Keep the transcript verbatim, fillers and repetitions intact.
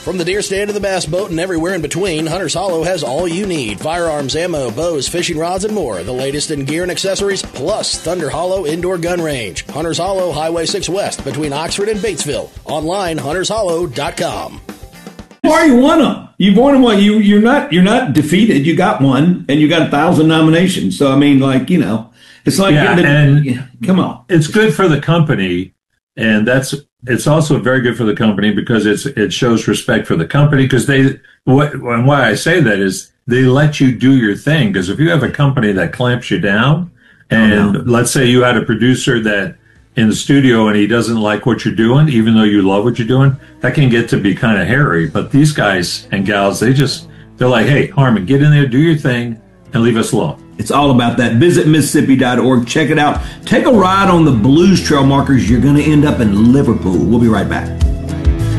From the deer stand to the bass boat and everywhere in between, Hunter's Hollow has all you need. Firearms, ammo, bows, fishing rods, and more. The latest in gear and accessories, plus Thunder Hollow Indoor Gun Range. Hunter's Hollow, Highway six West, between Oxford and Batesville. Online, hunters hollow dot com. Why you won them? You've won them. One. You you're not you're not defeated. You got one, and you got a thousand nominations. So I mean, like you know, it's like yeah, getting and yeah, come on. It's good for the company, and that's it's also very good for the company because it's it shows respect for the company because they what and why I say that is they let you do your thing because if you have a company that clamps you down, and oh, no. let's say you had a producer that in the studio and he doesn't like what you're doing, even though you love what you're doing, that can get to be kind of hairy. But these guys and gals, they just, they're like, hey, Harmon, get in there, do your thing, and leave us alone. It's all about that. Visit Mississippi dot org. Check it out. Take a ride on the Blues Trail Markers. You're going to end up in Liverpool. We'll be right back.